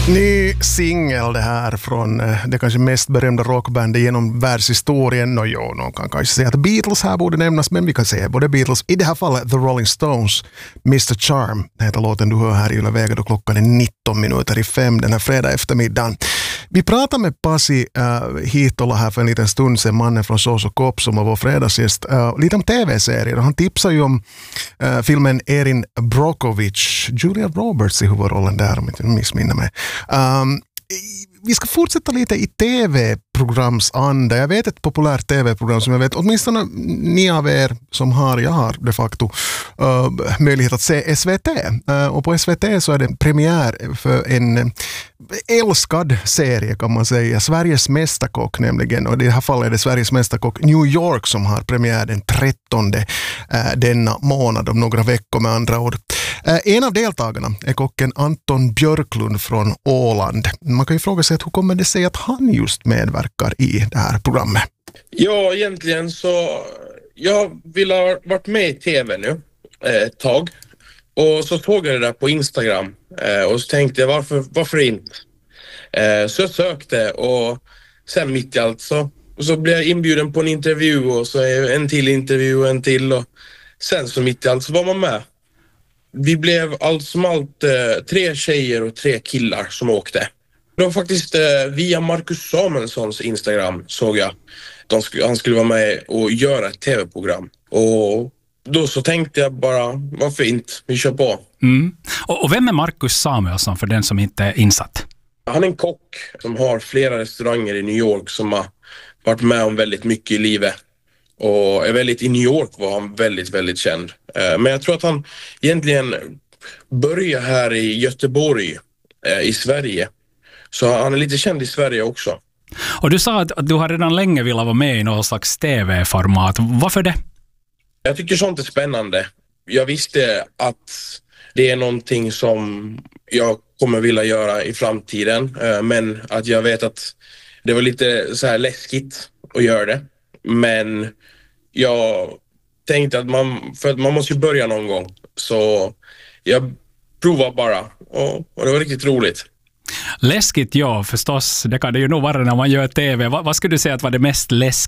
Ny singel det här från det kanske mest berömda rockbandet genom världshistorien. Någon kan kanske säga att Beatles här borde nämnas, men vi kan säga både Beatles. I det här fallet The Rolling Stones, Mr. Charm. Det heter låten du hör här i Yle Vega då klockan är 19:55 den här fredag eftermiddagen. Vi pratar med Pasi Hiitola här för en liten stund sedan, mannen från Sås och Kopp som var vår fredagsgäst. Lite om tv-serier. Han tipsar ju om filmen Erin Brockovich, Julia Roberts i huvudrollen där om inte missminner mig. Vi ska fortsätta lite i tv-programsanda. Jag vet ett populärt tv-program som jag vet, åtminstone ni av er som jag har de facto möjlighet att se SVT. Och på SVT så är det premiär för en älskad serie kan man säga. Sveriges mästerkock nämligen. Och i det här fallet är det Sveriges mästerkock New York som har premiär den 13 denna månad om några veckor med andra ord. En av deltagarna är kocken Anton Björklund från Åland. Man kan ju fråga sig hur kommer det sig att han just medverkar i det här programmet? Ja, egentligen så jag vill ha varit med i tv nu ett tag. Och så såg jag det där på Instagram och så tänkte jag varför inte? Så jag sökte och sen mitt i allt så blev jag inbjuden på en intervju och så en till intervju och en till och sen så mitt i allt så var man med. Vi blev allt som allt 3 tjejer och 3 killar som åkte. Det var faktiskt via Marcus Samuelssons Instagram såg jag att han skulle vara med och göra ett tv-program. Och då så tänkte jag bara, varför inte? Vi kör på. Mm. Och vem är Marcus Samuelsson för den som inte är insatt? Han är en kock som har flera restauranger i New York som har varit med om väldigt mycket i livet. Och i New York var han väldigt, väldigt känd. Men jag tror att han egentligen började här i Göteborg i Sverige. Så han är lite känd i Sverige också. Och du sa att du har redan länge velat vara med i någon slags tv-format. Varför det? Jag tycker sånt är spännande. Jag visste att det är någonting som jag kommer vilja göra i framtiden. Men att jag vet att det var lite så här läskigt att göra det. Men jag tänkte att man måste ju börja någon gång. Så jag provar bara och det var riktigt roligt. Läskigt, ja förstås. Det kan det ju nog vara när man gör tv. Vad skulle du säga att var det mest